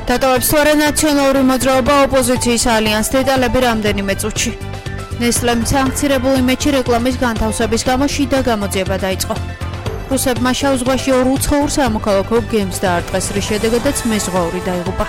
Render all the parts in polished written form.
დატოვებს თუ არა ნაციონალური მოძრაობა ოპოზიციის ალიანს დეტალები რამდენიმე წუთში. ნესტლემ სანქცირებულ იმედში რეკლამის განთავსების გამო შიდა გამოძიება დაიწყო. რუსებმა შავ ზღვაში ორ უცხოურ სამოქალაქო გემს დაარტყეს, რის შედეგადაც მეზღვაური დაიღუპა.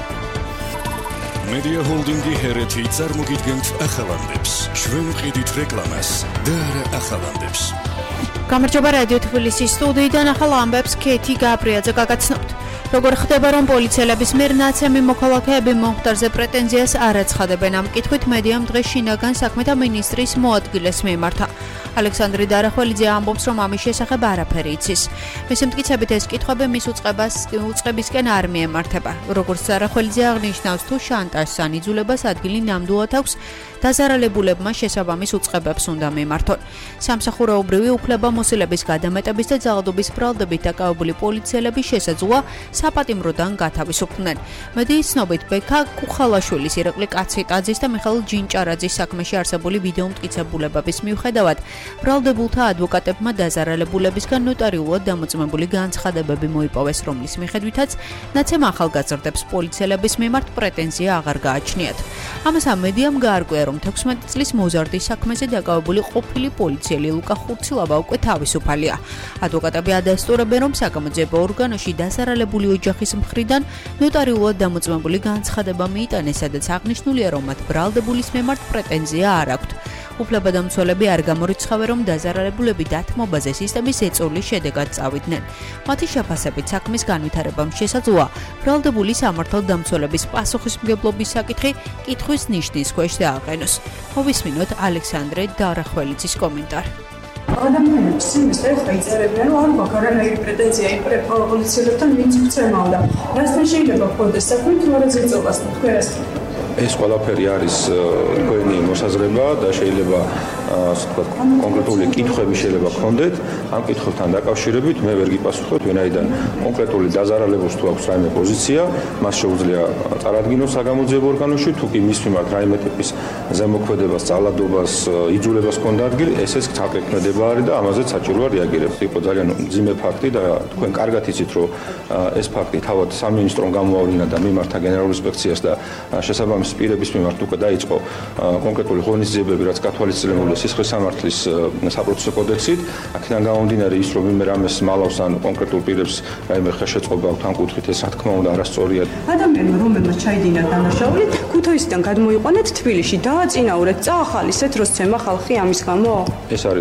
Media Holding-ი ჰერეთი წარმოგიდგენთ ახალამდებს. ჩვენ ვყიდით რეკლამას და არა ახალამდებს. გამარჯობა რადიო თბილისის სტუდიიდან ახალ ამბებს ქეთი გაბრიაძე გაგაცნობთ. როგორ ხდება რომ პოლიციელების მიერ ნაცემი მოქალაქეები მომხდარზე პრეტენზიას არ აცხადებენ, ამ კითხვით მედიამ დღეს შინაგან საქმეთა მინისტრის მოადგილეს მიმართა. ალექსანდრე დარახველიძე ამბობს, რომ ამის შესახებ არაფერი იცის. მისი მტკიცებით ეს კითხვები მის უწყებისკენ არ მიემართება. როგორც დარახველიძე აღნიშნავს, თუ შანტაჟს ან იძულებას ადგილი ნამდვილად აქვს, დაზარალებულებმა შესაბამის უწყებებს უნდა მიმართონ. სამსახურეობრივი უფლებამოსილების გადამეტების და ძალადობის ბრალდებით დაკავებული პოლიციელების შესაძლოა საპატიმროდან გათავისუფლდნენ. მედიის ცნობით, ბექა კუხალაშვილის, ირაკლი კაციტაძის და მიხეილ ჯინჭარაძის საქმეში არსებული ვიდეო მტკიცებულებების მიუხედავად, ბრალდებულთა ადვოკატებმა დაზარალებულებისგან ნოტარიულად დამოწმებული განცხადებები მოიპოვეს, რომლის მიხედვითაც ნაცემ ახალგაზრდებს პოლიციელების მიმართ პრეტენზია აღარ გააჩნიათ. ამას ამ მედიამ გაარკვია, რომ 16 წლის მოზარდის საქმეზე დაკავებული ყოფილი პოლიციელი ლუკა ხურცილავა უკვე თავისუფალია. ადვოკატები ადასტურებენ, რომ საგამოძიებო ორგანოში დაზარალებული ოჯახის მხრიდან ნოტარიულად დამოწმებული განცხადება მიიტანეს, სადაც აღნიშნულია, რომ მათ ბრალდებულის მიმართ პრეტენზია არ აქვთ. უფლებადამცველები არ გამორიცხავენ, რომ დაზარალებულები დათმობაზე სისტემის ეწოლის შედეგად წავიდნენ. მათი შეფასებით საქმის განვითარებამ შესაძლოა ბრალდებული სამართალდამცველების პასუხისმგებლობის საკითხი კითხვის ნიშნის ქვეშ დააყენოს. მოვისმინოთ ალექსანდრე დარახველიძის კომენტარი. ადამიანებს იმის ეხლა იწერებიან, რომ არ გვაქვს არანაირი პრეტენზია იმ პოლიციელებთან, ვინც გვცემავდა. რასთან შეიძლება გქონდეს საქმე, თუ არა ზეწოლასთან, თქვენ ასე ეს ყველაფერი არის თქვენი მოსაზრება და შეიძლება ასე ვთქვათ კონკრეტული კითხვები შეიძლება გქონდეთ. ამ კითხვებთან დაკავშირებით მე ვერ გიპასუხოთ, ვინაიდან კონკრეტული დაზარალებულს თუ აქვს რაიმე პოზიცია, მას შეუძლია წარადგინოს საგამოძიებო ორგანოში, თუ კი მის მიმართ რაიმე ტიპის ზემოქმედებას, ძალადობას, იძულებას ჰქონდა ადგილი, ესეც საკრექმედება არის და ამაზეც საჭიროა რეაგირება. იყო ძალიან მძიმე ფაქტი და თქვენ კარგად იცით, რომ ეს ფაქტი თავად სამინისტრომ გამოავლინა და მიმართა გენერალურ ინსპექციას და შესაბამის პირების მიმართ უკვე დაიწყო კონკრეტული ღონისძიებები, რაც გათვალისწინებულია სისხლის სამართლის საპროცესო კოდექსით. აქედან გამომდინარე ის, რომ მე რამეს მალავს ან კონკრეტულ პირებს რაიმე ხელშეწყობა აქვს ამ კუთხით, ეს რა თქმა უნდა არასწორია. ადამიანმა რომელმაც ჩაიდინა დანაშაული, ქუთაისიდან გადმოიყვანეთ თბილისში, დააწინაურეთ, წაახალისეთ, რომ სცემა ხალხი ამის გამო. ეს არის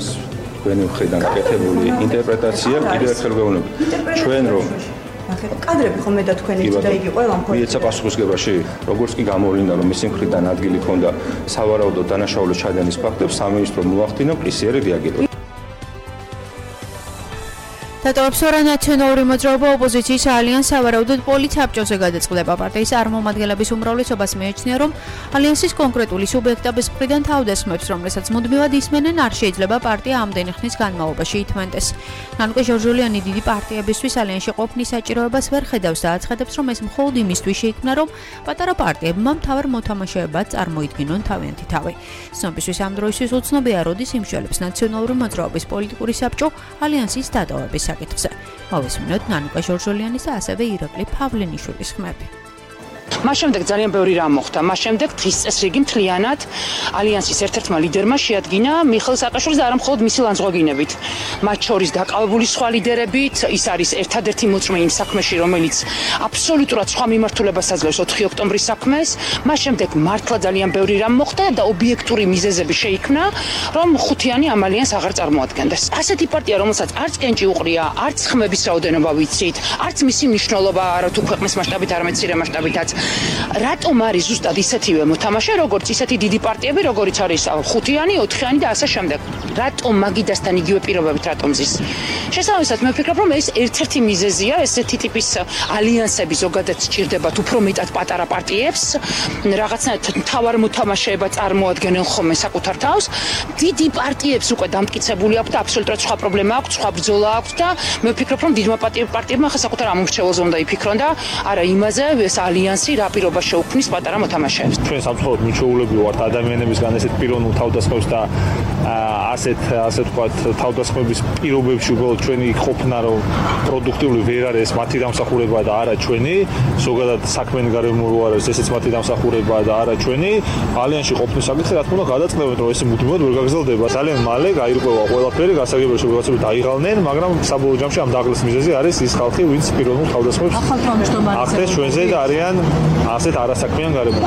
თქვენი მხრიდან გაკეთებული ინტერპრეტაცია, კიდევ ერთხელ ვეუბნები. ჩვენ რომ კადრები ხომ და თქვენი და იგი ყველა მხოლოდ მიეცა პასუხისგებაში, როგორც კი გამოვლინდა, რომ მისი მხრიდან ადგილი ჰქონდა სავარაუდო დანაშაულის ჩადენის ფაქტებს, სამინისტრო მოახდინა პრესიერი რეაგირება. დატოვებს თუ არა ნაციონალური მოძრაობა ოპოზიციის ალიანს სავარაუდოდ პოლიცსაბჭოზე გადაწყდება. პარტიის წარმომადგენლების უმრავლესობას მიაჩნია, რომ ალიანსის კონკრეტული სუბიექტების მხრიდან თავდასხმებს, რომლებსაც მუდმივად ისმენენ, არ შეიძლება პარტია ამდენი ხნის განმავლობაში ითმენდეს. ნანუკე ჟორჟოლიანი დიდი პარტიებისთვის ალიანსში ყოფნის საჭიროებას ვერ ხედავს და აცხადებს, რომ ეს მხოლოდ იმისთვის შეიქმნა, რომ პატარა პარტიებმა მთავარ მოთამაშეებად წარმოიდგინონ თავიანთი თავი. ცნობისთვის ამ დროისთვის უცნობია, როდის იმშველებს ნაციონალური მოძრაობის პოლიტიკური საბჭო ალიანსის დატოვების საკითხზე. მოვისმინოთ ნანუკა ჟორჟოლიანის და ასევე ირაკლი ფავლენიშვილის ხმები. მას შემდეგ ძალიან ბევრი რამ მოხდა. მას შემდეგ დღის წესრიგი მთლიანად ალიანსის ერთ-ერთმა ლიდერმა შეადგინა მიხეილ სააკაშვილის და არა მხოლოდ მისი ლანძღვაგინებით. მათ შორის დაკავებული სხვა ლიდერებით, ის არის ერთადერთი მოწმე იმ საქმეში, რომელიც აბსოლუტურად სხვა მიმართულებას აძლევს 4 ოქტომბრის საქმეს. მას შემდეგ მართლა ძალიან ბევრი რამ მოხდა და ობიექტური მიზეზები შეიქმნა, რომ ხუთიანი ამ ალიანსს აღარ წარმოადგენდეს. ასეთი პარტია, რომელსაც არც კენჭი უყრია, არც ხმების რაოდენობა ვიცით, არც მისი მნიშვნელობა არა თუ ქვეყნის მასშტაბით, არამედ მცირე მასშტაბითაც. რატომ არის ზუსტად ისეთივე მოთამაშე, როგორც ისეთი დიდი პარტიები, როგორიც არის ხუთიანი, 4-იანი და ასე შემდეგ. რატომ მაგიდასთან იგივე პირობებით რატომ ზის? შესაბამისად, მე ვფიქრობ, რომ ეს ერთ-ერთი მიზეზია, ესეთი ტიპის ალიანსები ზოგადად სჭირდებათ უფრო მეტად პატარა პარტიებს, რაღაცნაირად მთავარ მოთამაშეებად წარმოადგენენ ხოლმე საკუთარ თავს. დიდი პარტიებს უკვე დამტკიცებული აქვს და აბსოლუტურად სხვა პრობლემა აქვს, სხვა ბრძოლა აქვს და მე ვფიქრობ, რომ დიდმა პარტიებმა ხა საკუთარ ამომრჩეველზე უნდა იფიქრონ და არა იმაზე, ეს ალიანსი რა პირობა შეუქმნის პატარა მოთამაშეებს. ჩვენ სამწუხაროდ მიჩვეულები ვართ ადამიანებისგან ესეთ პიროვნულ თავდასხმებს და ასე ვთქვათ, თავდასხმების პირობებში უბრალოდ ჩვენი ყოფნა რომ პროდუქტიული ვერ არის მათი დამსახურება და არა ჩვენი, ზოგადად საქმიანი გარემო რო არის, ესეც მათი დამსახურება და არა ჩვენი, ალიანსში ყოფნის საკითხი რა თქმა უნდა გადაწყდებენ, რომ ესე მუდმივად ვერ გაგრძელდება. ძალიან მალე გაირკვევა ყველაფერი, გასაგებია რომ რაღაცები დაიღალნენ, მაგრამ საბოლოო ჯამში ამ დაღლის მიზეზი არის ის ხალხი, ვინც პიროვნულ თავდასხმებს ახდენს ჩვენზე და არიან ასეთ არასაქმიან გარემოში.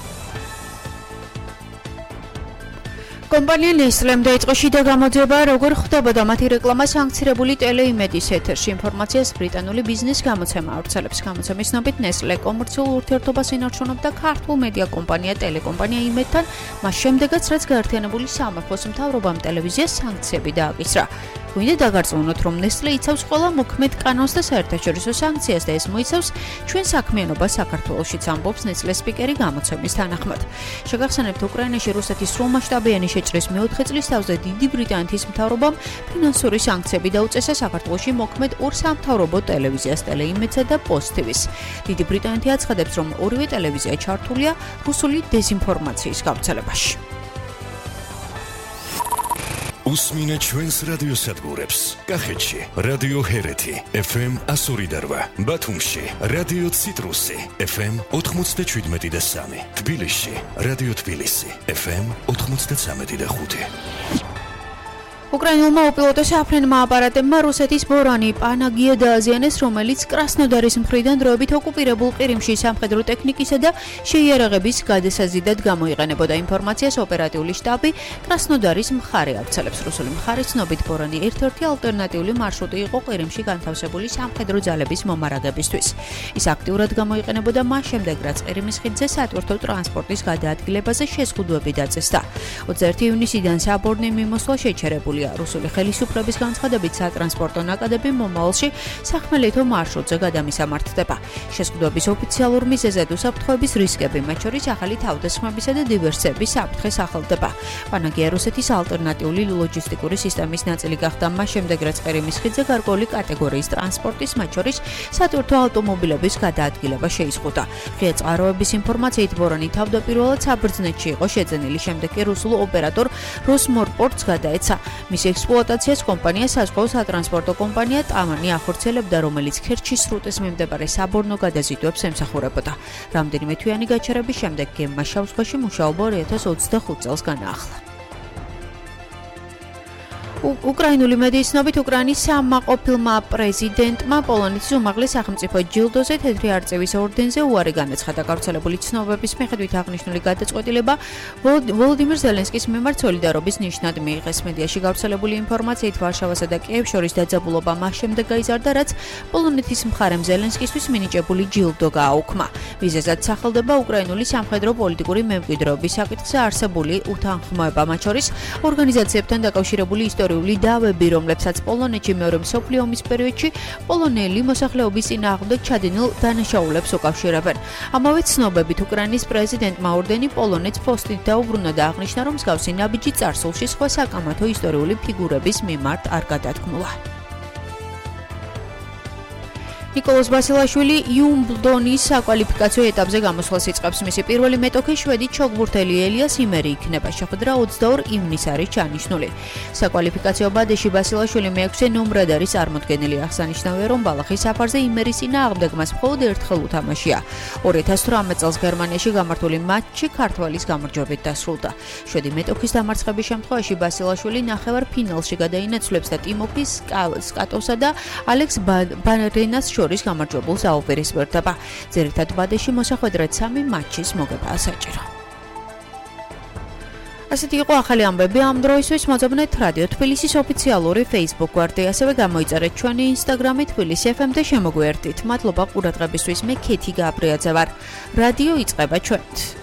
კომპანია Nestlé-მ დაიწყო შიდა გამოძიება, როგორ ხდებოდა მათი რეკლამა სანქცირებული ტელეიმედიის ეთერში. ინფორმაციას ბრიტანული ბიზნეს გამოცემა ავრცელებს. გამოცემის ცნობით Nestlé კომერციულ ურთიერთობას ინარჩუნებდა ქართულ მედია კომპანია ტელეკომპანია იმედთან, მას შემდეგაც რაც გაერთიანებული სამეფოს მთავრობამ ტელევიზიას სანქციები დააკისრა. გვინდა დაგარწმუნოთ, რომ Nestlé იცავს ყველა მოქმედ კანონს და საერთაშორისო სანქციას და ეს მოიცავს ჩვენ საქმიანობას საქართველოშიც, ამბობს Nestlé სპიკერი გამოცემის თანახმად. შეგახსენებთ, უკრაინაში რუსეთის სრულმასშტაბიანი შეჭრის მეოთხე წლის თავზე დიდი ბრიტანეთის მთავრობამ ფინანსური სანქციები დაუწესა საქართველოში მოქმედ ორ სამთავრობო ტელევიზიას ტელეიმედსა და პოსტ TV-ს. დიდი ბრიტანეთი აცხადებს, რომ ორივე ტელევიზია ჩართულია რუსული დეზინფორმაციის გავრცელებაში. უსმინე ჩვენს რადიოსადგურებს. კახეთში რადიო ჰერეთი FM 102.8, ბათუმში რადიო ციტრუსი FM 97.3, თბილისში რადიო თბილისი FM 93.5. უკრაინულმა უპილოტო საფრენმა აპარატებმა რუსეთის ბორანი პანაგია დააზიანეს, რომელიც კრასნოდარის მხრიდან დროებით ოკუპირებულ ყირიმში სამხედრო ტექნიკისა და შეიარაღების გადასაზიდად გამოიყენებოდა. ინფორმაციას ოპერატიული შტაბი კრასნოდარის მხარე ავრცელებს. რუსული მხარის ცნობით ბორანი ერთ-ერთი ალტერნატიული მარშრუტი იყო ყირიმში განთავსებული სამხედრო ძალების მომარაგებისთვის. ის აქტიურად გამოიყენებოდა მას შემდეგ, რაც ყირიმის ხიდზე სატვირთო ტრანსპორტის გადაადგილებაზე შეზღუდვები დაწესდა. 21 ივნისიდან საბორნე მიმოსვლა შეჩერებული. რუსული ხელისუფლების განცხადებით სატრანსპორტო ნაკადები მომავალში სახმელეთო მარშრუტზე გადამისამართდება. შეზღუდვების ოფიციალურ მიზეზად უსაფრთხოების რისკები, მათ შორის ახალი თავდასხმებისა და დივერსიების საფრთხე სახელდება. პანაგია რუსეთის ალტერნატიული ლოჯისტიკური სისტემის ნაწილი გახდა მას შემდეგ, რაც ყირიმის ხიდზე გარკვეული კატეგორიის ტრანსპორტის, მათ შორის სატვირთო ავტომობილების გადაადგილება შეიზღუდა. ღია წყაროების ინფორმაციით ბორანი თავდაპირველად საბერძნეთში იყო შეძენილი, შემდეგ კი რუსულ ოპერატორ როსმორპორტს გადაეცა. მის ექსპლუატაციას კომპანია საზღვაო სატრანსპორტო კომპანია ტამანი ახორციელებდა, რომელიც ქერჩის სრუტეს მიმდებარე საბორნო გადაზიდვებს ემსახურებოდა. რამდენიმე თვიანი გაჩერების შემდეგ გემმა შავ ზღვაში მუშაობა 2025 წელს განაახლა. უკრაინული მედიის ცნობით, უკრაინის სამაყოფილმა პრეზიდენტმა პოლონეთის უმაღლეს სახელმწიფო ჯილდოზე თეთრი არწივის ორდენზე უარი განაცხადა. გავრცელებული ცნობების მიხედვით აღნიშნული გადაწყვეტილება ვოლოდიმირ ზელენსკის მიმართ სოლიდარობის ნიშნად მიიღეს. მედიაში გავრცელებული ინფორმაციით ვარშავასა და კიევს შორის დაძაბულობა მას შემდეგ გაიზარდა, რაც პოლონეთის მხარემ ზელენსკისთვის მინიჭებული ჯილდო გააუქმა. მიზეზად სახელდება უკრაინული სამხედრო პოლიტიკური მემკვიდრეობის საკითხზე არსებული უთანხმოება, მათ შორის ორგანიზაციებთან დაკავშირებული ისტორიული დავები, რომლებსაც პოლონეთში მეორე მსოფლიო ომის პერიოდში პოლონელი მოსახლეობის წინააღმდეგ ჩადენილ დანაშაულებს უკავშირებენ. ამავე ცნობებით უკრაინის პრეზიდენტმა ორდენი პოლონეთს ფოსტით დაუბრუნა და აღნიშნა, რომ მსგავსი ნაბიჯი წარსულში სხვა საკამათო ისტორიული ფიგურების მიმართ არ გადათქმულა. ნიკოლოზ ბასილაშვილი იუმბლდონის საკვალიფიკაციო ეტაპზე გამოსვლას იწყებს. მისი პირველი მეტოქე შვედი ჩოგბურთელი ელიას იმერი იქნება. შეხვედრა 22 ივნისს არის ჩანიშნული. საკვალიფიკაციო ბადეში ბასილაშვილი მე-6 ნომრად არის წარმოდგენილი. აღსანიშნავია, რომ ბალახის საფარზე იმერის წინააღმდეგ მას მხოლოდ ერთხელ უთამაშია. 2018 წელს გერმანიაში გამართული მატჩი ქართველის გამარჯვებით დასრულდა. შვედი მეტოქის დამარცხების შემთხვევაში ბასილაშვილი ნახევარ ფინალში გადაინაცვლებს და ტიმოფი სკატოვსა და ალექს ბანერენას შორის გამარჯვებულს აუპირისპირდება. ძირითად ბადეში მოსახვედრად 3 მატჩის მოგებაა საჭირო. ასეთი იყო ახალი ამბები ამ დროისთვის. მოძებნეთ რადიო თბილისის ოფიციალური Facebook გვერდი, ასევე გამოიწერეთ ჩვენი Instagram-ი თბილისი FM და შემოგვიერთდით. მადლობა ყურადღებისთვის. მე ქეთი გაბრიაძე ვარ. რადიო იწყება ჩვენით.